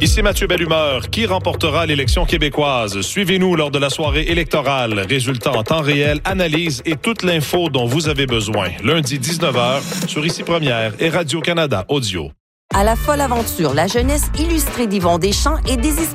Ici Mathieu Bellumeur. Qui remportera l'élection québécoise? Suivez-nous lors de la soirée électorale. Résultats en temps réel, analyse et toute l'info dont vous avez besoin. Lundi 19h sur Ici Première et Radio-Canada Audio. À la folle aventure, la jeunesse illustrée d'Yvon Deschamps et des histoires